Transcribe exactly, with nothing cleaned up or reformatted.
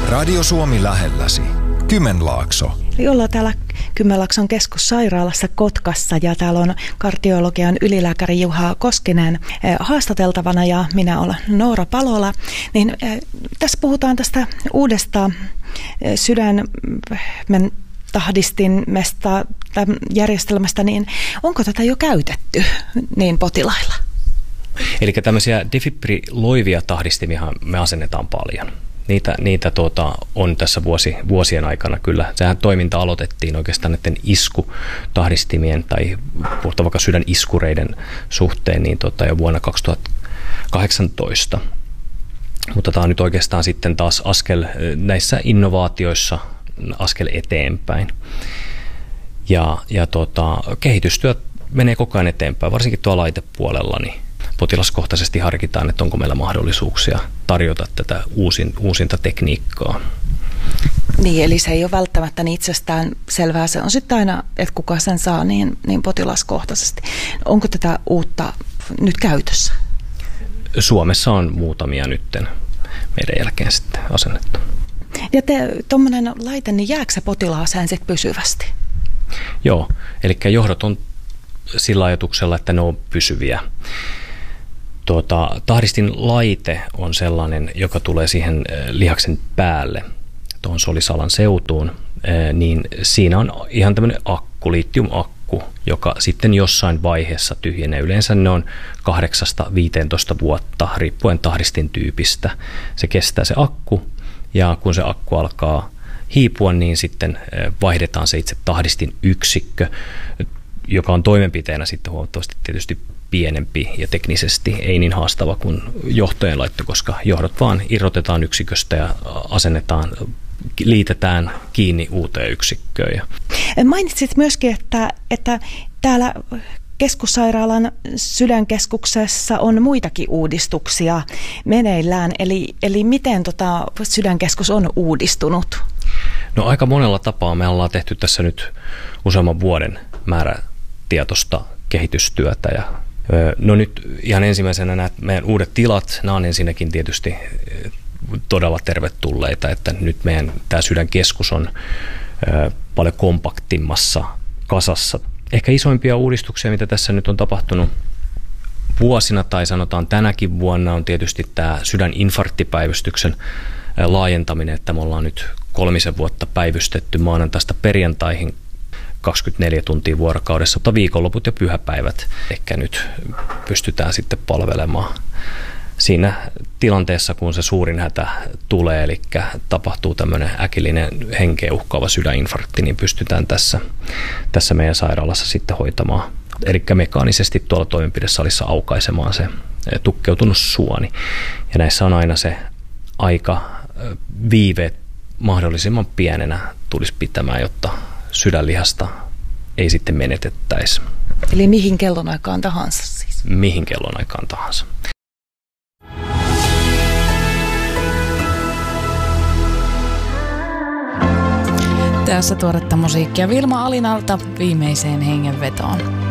Radio Suomi lähelläsi. Kymenlaakso. Eli ollaan täällä Kymenlaakson keskussairaalassa Kotkassa ja täällä on kardiologian ylilääkäri Juha Koskinen haastateltavana ja minä olen Noora Palola. Niin, äh, tässä puhutaan tästä uudesta sydämen tahdistimesta järjestelmästä, niin onko tätä jo käytetty niin potilailla? Eli tämmöisiä defibriloivia tahdistimia me asennetaan paljon. Niitä, niitä tuota, on tässä vuosi, vuosien aikana kyllä. Sehän toiminta aloitettiin oikeastaan näiden iskutahdistimien tai puhutaan vaikka sydäniskureiden suhteen niin tuota, jo vuonna kaksituhattakahdeksantoista. Mutta tämä on nyt oikeastaan sitten taas askel näissä innovaatioissa askel eteenpäin. Ja, ja tuota, kehitystyö menee koko ajan eteenpäin, varsinkin tuolla laitepuolella, niin potilaskohtaisesti harkitaan, että onko meillä mahdollisuuksia tarjota tätä uusin, uusinta tekniikkaa. Niin, eli se ei ole välttämättä niin itsestään selvää. Se on sitten aina, että kuka sen saa niin, niin potilaskohtaisesti. Onko tätä uutta nyt käytössä? Suomessa on muutamia nytten meidän jälkeen sitten asennettu. Ja tuommoinen laite, niin jääkö se potilaaseen sitten pysyvästi? Joo, eli johdot on sillä ajatuksella, että ne on pysyviä. Tuota, tahdistin laite on sellainen, joka tulee siihen lihaksen päälle, tuohon solisalan seutuun, niin siinä on ihan tämmöinen akku, litiumakku, joka sitten jossain vaiheessa tyhjenee. Yleensä ne on kahdeksasta viiteentoista vuotta, riippuen tahdistin tyypistä. Se kestää se akku, ja kun se akku alkaa hiipua, niin sitten vaihdetaan se itse tahdistin yksikkö, joka on toimenpiteenä sitten huomattavasti tietysti pienempi ja teknisesti ei niin haastava kuin johtojen laitto, koska johdot vaan irrotetaan yksiköstä ja asennetaan, liitetään kiinni uuteen yksikköön. Mainitsit myöskin, että, että täällä keskussairaalan sydänkeskuksessa on muitakin uudistuksia meneillään, eli, eli miten tota sydänkeskus on uudistunut? No aika monella tapaa me ollaan tehty tässä nyt useamman vuoden määrätietoista kehitystyötä ja no nyt ihan ensimmäisenä nämä meidän uudet tilat, nämä on ensinnäkin tietysti todella tervetulleita, että nyt meidän tämä sydänkeskus on paljon kompaktimmassa kasassa. Ehkä isoimpia uudistuksia, mitä tässä nyt on tapahtunut vuosina tai sanotaan tänäkin vuonna, on tietysti tämä sydäninfarktipäivystyksen laajentaminen, että me ollaan nyt kolmisen vuotta päivystetty maanantaista perjantaihin kaksikymmentäneljä tuntia vuorokaudessa, mutta viikonloput ja pyhäpäivät ehkä nyt pystytään sitten palvelemaan siinä tilanteessa, kun se suurin hätä tulee, eli tapahtuu tämmöinen äkillinen henkeä uhkaava sydäninfarkti, niin pystytään tässä, tässä meidän sairaalassa sitten hoitamaan, eli mekaanisesti tuolla toimenpidesalissa aukaisemaan se tukkeutunut suoni. Ja näissä on aina se aika viiveet mahdollisimman pienenä tulisi pitämään, jotta sydänlihasta ei sitten menetettäisi. Eli mihin kellonaikaan tahansa siis? Mihin kellonaikaan tahansa. Tässä tuoretta musiikkia Vilma Alinalta viimeiseen hengenvetoon.